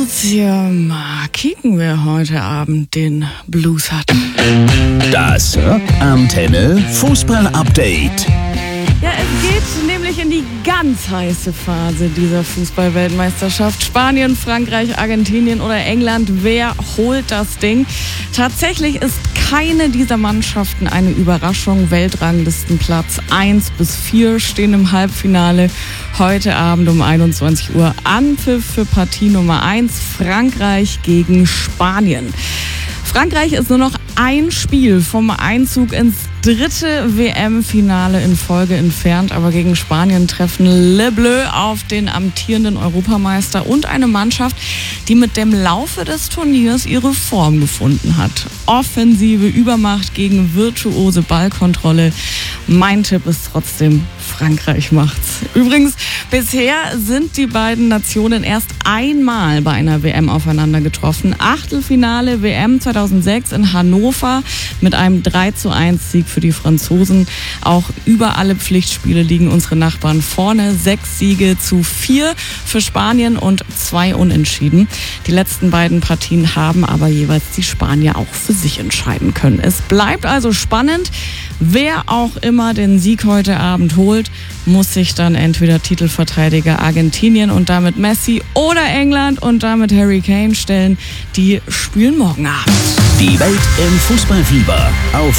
Jetzt hier mal kicken, wer heute Abend den Blues hat. Das Antenne Fußball-Update. Ja, es geht nämlich in die ganz heiße Phase dieser Fußball-Weltmeisterschaft. Spanien, Frankreich, Argentinien oder England, wer holt das Ding? Tatsächlich ist keine dieser Mannschaften eine Überraschung. Weltranglistenplatz 1 bis 4 stehen im Halbfinale. Heute Abend um 21 Uhr Anpfiff für Partie Nummer 1, Frankreich gegen Spanien. Frankreich ist nur noch ein Spiel vom Einzug ins dritte WM-Finale in Folge entfernt, aber gegen Spanien treffen Le Bleu auf den amtierenden Europameister und eine Mannschaft, die mit dem Laufe des Turniers ihre Form gefunden hat. Offensive Übermacht gegen virtuose Ballkontrolle. Mein Tipp ist trotzdem, Frankreich macht's. Übrigens, bisher sind die beiden Nationen erst einmal bei einer WM aufeinander getroffen. Achtelfinale WM 2006 in Hannover mit einem 3:1 Sieg für die Franzosen. Auch über alle Pflichtspiele liegen unsere Nachbarn vorne. 6 Siege zu 4 für Spanien und 2 Unentschieden. Die letzten beiden Partien haben aber jeweils die Spanier auch für sich entscheiden können. Es bleibt also spannend. Wer auch immer den Sieg heute Abend holt, muss sich dann entweder Titelverteidiger Argentinien und damit Messi oder England und damit Harry Kane stellen. Die spielen morgen Abend. Die Welt im Fußballfieber auf